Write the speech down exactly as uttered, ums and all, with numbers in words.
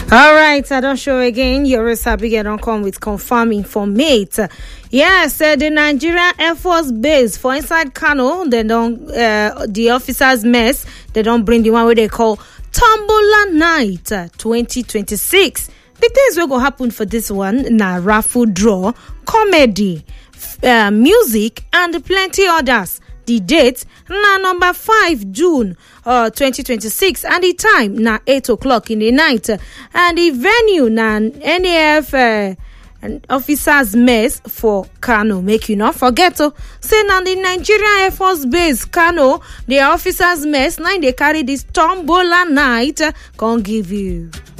All right, I don't show again. Your Sabiga don't come with confirming for mate. Yes, uh, the Nigerian Air Force base for inside Kano, they don't uh, the officers mess. They don't bring the one where they call Tombola Night uh, twenty twenty-six. The things will go happen for this one na raffle draw, comedy, uh, music, and plenty others. The date na number five June uh, twenty twenty-six, and the time na eight o'clock in the night, and the venue na N A F uh, officers mess for Kano. Make you not forget to say na the Nigerian Air Force base Kano, the officers mess now they carry this Tombola Night uh, can give you.